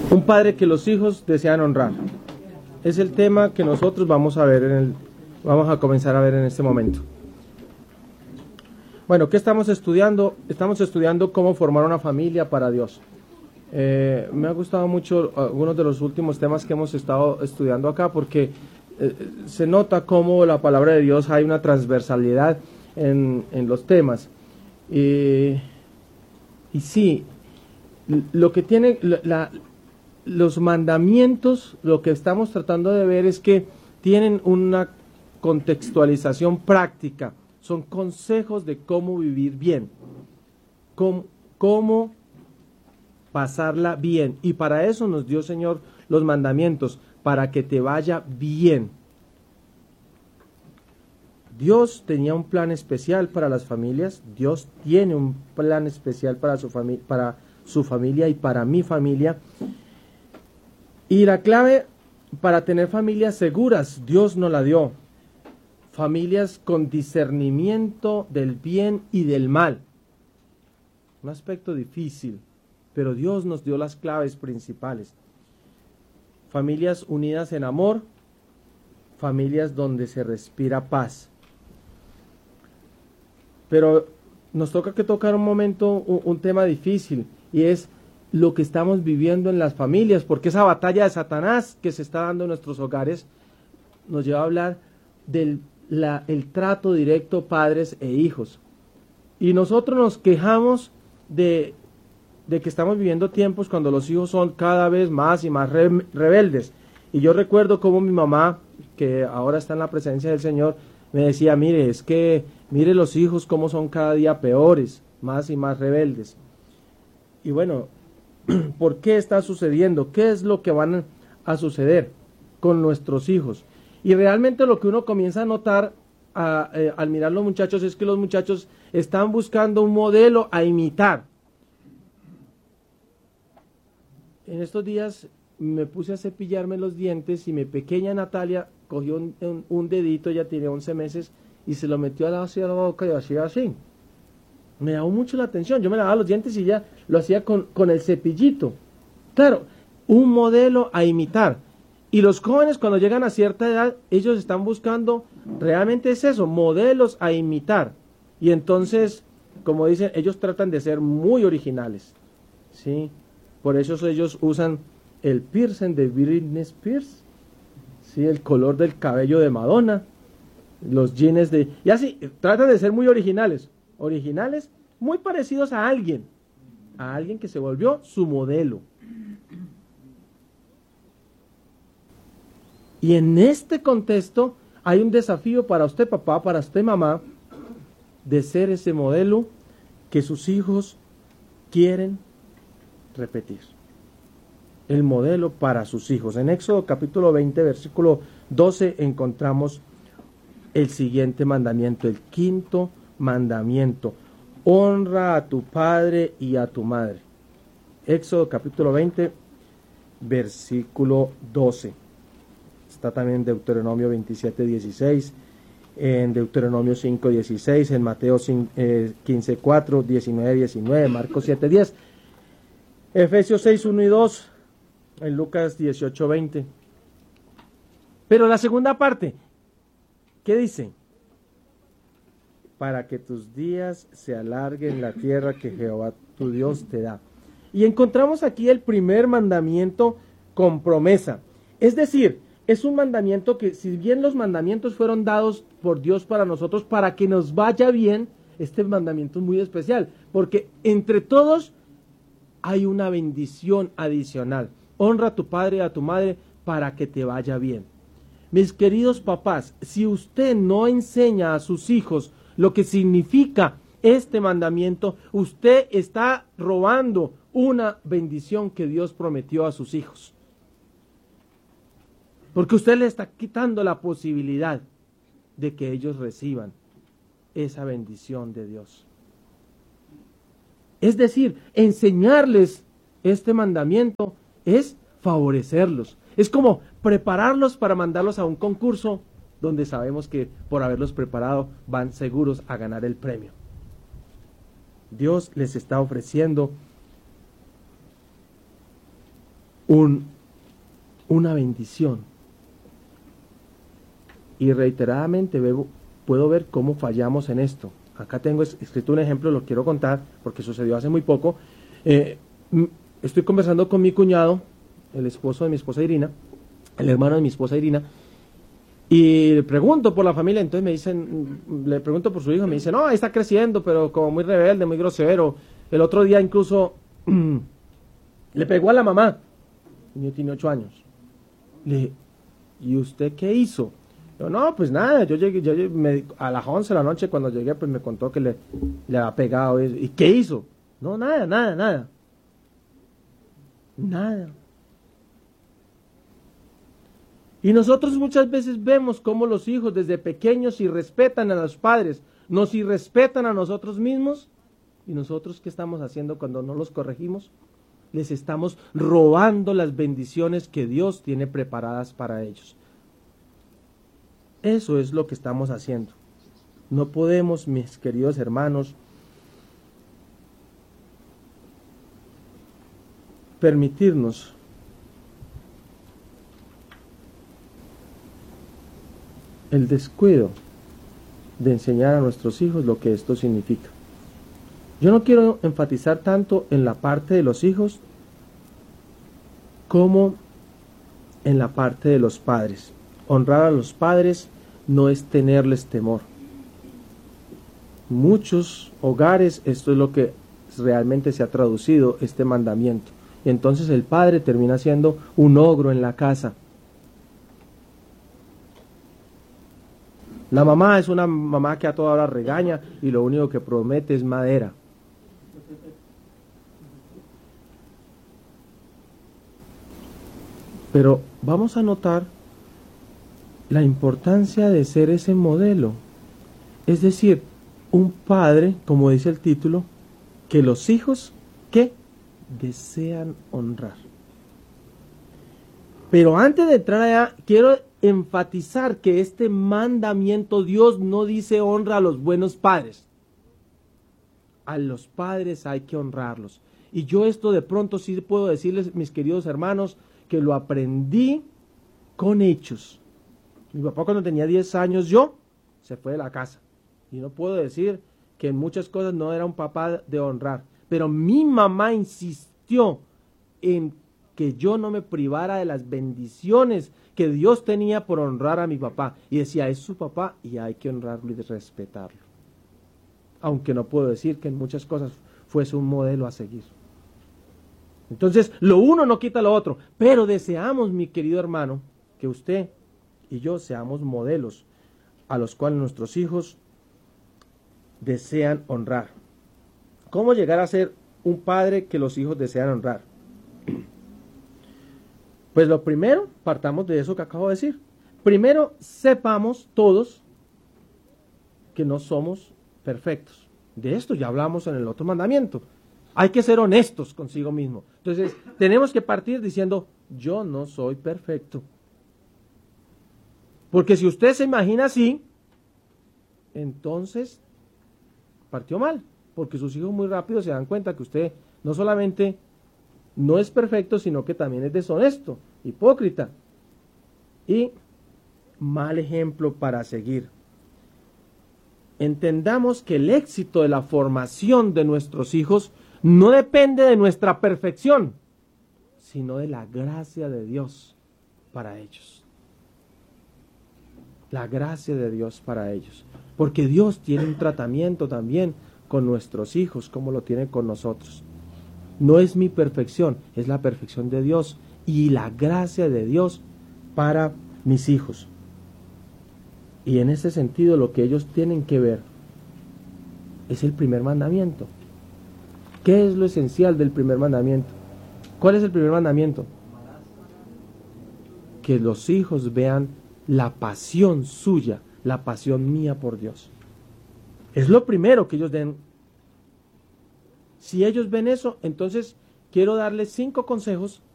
Un padre que los hijos desean honrar. Es el tema que nosotros vamos a comenzar a ver en este momento. Bueno, ¿qué estamos estudiando? Estamos estudiando cómo formar una familia para Dios. Me ha gustado mucho algunos de los últimos temas que hemos estado estudiando acá, porque se nota cómo la palabra de Dios hay una transversalidad en los temas. Y sí, lo que tiene los mandamientos, lo que estamos tratando de ver es que tienen una contextualización práctica, son consejos de cómo vivir bien, cómo pasarla bien, y para eso nos dio Señor los mandamientos, para que te vaya bien. Dios tenía un plan especial para las familias, Dios tiene un plan especial para su familia y para mi familia. Y la clave para tener familias seguras, Dios nos la dio. Familias con discernimiento del bien y del mal. Un aspecto difícil, pero Dios nos dio las claves principales. Familias unidas en amor, familias donde se respira paz. Pero nos toca tocar un momento, un tema difícil, y es lo que estamos viviendo en las familias, porque esa batalla de Satanás que se está dando en nuestros hogares nos lleva a hablar del el trato directo padres e hijos. Y nosotros nos quejamos de que estamos viviendo tiempos cuando los hijos son cada vez más y más rebeldes. Y yo recuerdo cómo mi mamá, que ahora está en la presencia del Señor, me decía, mire los hijos cómo son cada día peores, más y más rebeldes. Y bueno, ¿por qué está sucediendo? ¿Qué es lo que van a suceder con nuestros hijos? Y realmente lo que uno comienza a notar al mirar los muchachos es que los muchachos están buscando un modelo a imitar. En estos días me puse a cepillarme los dientes y mi pequeña Natalia cogió un dedito, ella tiene 11 meses, y se lo metió hacia la boca y hacía así. Me llamó mucho la atención, yo me lavaba los dientes y ella lo hacía con el cepillito. Claro, un modelo a imitar. Y los jóvenes cuando llegan a cierta edad, ellos están buscando, realmente es eso, modelos a imitar. Y entonces, como dicen, ellos tratan de ser muy originales, ¿sí? Por eso ellos usan el piercing de Britney Spears, ¿sí? El color del cabello de Madonna, los jeans y así, tratan de ser muy originales, muy parecidos a alguien que se volvió su modelo. Y en este contexto hay un desafío para usted papá, para usted mamá, de ser ese modelo que sus hijos quieren repetir. El modelo para sus hijos. En Éxodo capítulo 20, versículo 12 encontramos el siguiente mandamiento, el quinto mandamiento. Honra a tu padre y a tu madre. Éxodo capítulo 20, versículo 12. Está también en Deuteronomio 27, 16, en Deuteronomio 5, 16, en Mateo 15, 4, 19, 19, Marcos 7, 10, Efesios 6, 1 y 2, en Lucas 18, 20. Pero la segunda parte, ¿qué dice? Para que tus días se alarguen en la tierra que Jehová tu Dios te da. Y encontramos aquí el primer mandamiento con promesa. Es decir, es un mandamiento que, si bien los mandamientos fueron dados por Dios para nosotros, para que nos vaya bien, este mandamiento es muy especial, porque entre todos hay una bendición adicional. Honra a tu padre y a tu madre para que te vaya bien. Mis queridos papás, si usted no enseña a sus hijos lo que significa este mandamiento, usted está robando una bendición que Dios prometió a sus hijos. Porque usted le está quitando la posibilidad de que ellos reciban esa bendición de Dios. Es decir, enseñarles este mandamiento es favorecerlos. Es como prepararlos para mandarlos a un concurso donde sabemos que por haberlos preparado van seguros a ganar el premio. Dios les está ofreciendo una bendición. Y reiteradamente puedo ver cómo fallamos en esto. Acá tengo escrito un ejemplo, lo quiero contar porque sucedió hace muy poco. Estoy conversando con mi cuñado, el esposo de mi esposa Irina, el hermano de mi esposa Irina, y le pregunto por la familia. Entonces le pregunto por su hijo, me dice, no, ahí está creciendo, pero como muy rebelde, muy grosero. El otro día incluso le pegó a la mamá. El niño tiene 8 años. Le dije, ¿y usted qué hizo? Yo, no, pues nada, yo llegué a las 11 de la noche cuando llegué, pues me contó que le había pegado. ¿Y qué hizo? No, nada. Nada. Y nosotros muchas veces vemos cómo los hijos desde pequeños irrespetan a los padres, nos irrespetan a nosotros mismos, y nosotros ¿qué estamos haciendo cuando no los corregimos? Les estamos robando las bendiciones que Dios tiene preparadas para ellos. Eso es lo que estamos haciendo. No podemos, mis queridos hermanos, permitirnos el descuido de enseñar a nuestros hijos lo que esto significa. Yo no quiero enfatizar tanto en la parte de los hijos como en la parte de los padres. Honrar a los padres no es tenerles temor. Muchos hogares esto es lo que realmente se ha traducido este mandamiento. Y entonces el padre termina siendo un ogro en la casa. La mamá es una mamá que a toda hora regaña y lo único que promete es madera. Pero vamos a notar la importancia de ser ese modelo. Es decir, un padre, como dice el título, que los hijos que desean honrar. Pero antes de entrar allá, quiero enfatizar que este mandamiento, Dios no dice honra a los buenos padres. A los padres hay que honrarlos. Y yo esto de pronto sí puedo decirles, mis queridos hermanos, que lo aprendí con hechos. Mi papá cuando tenía 10 años se fue de la casa. Y no puedo decir que en muchas cosas no era un papá de honrar. Pero mi mamá insistió en que yo no me privara de las bendiciones que Dios tenía por honrar a mi papá. Y decía, es su papá y hay que honrarlo y respetarlo. Aunque no puedo decir que en muchas cosas fuese un modelo a seguir. Entonces, lo uno no quita lo otro. Pero deseamos, mi querido hermano, que usted y yo seamos modelos a los cuales nuestros hijos desean honrar. ¿Cómo llegar a ser un padre que los hijos desean honrar? Pues lo primero, partamos de eso que acabo de decir. Primero, sepamos todos que no somos perfectos. De esto ya hablamos en el otro mandamiento. Hay que ser honestos consigo mismo. Entonces, tenemos que partir diciendo, yo no soy perfecto. Porque si usted se imagina así, entonces partió mal. Porque sus hijos muy rápido se dan cuenta que usted no solamente no es perfecto, sino que también es deshonesto, hipócrita y mal ejemplo para seguir. Entendamos que el éxito de la formación de nuestros hijos no depende de nuestra perfección, sino de la gracia de Dios para ellos. La gracia de Dios para ellos. Porque Dios tiene un tratamiento también con nuestros hijos, como lo tiene con nosotros. No es mi perfección, es la perfección de Dios y la gracia de Dios para mis hijos. Y en ese sentido lo que ellos tienen que ver es el primer mandamiento. ¿Qué es lo esencial del primer mandamiento? ¿Cuál es el primer mandamiento? Que los hijos vean la pasión suya, la pasión mía por Dios. Es lo primero que ellos den. Si ellos ven eso, entonces quiero darles 5 consejos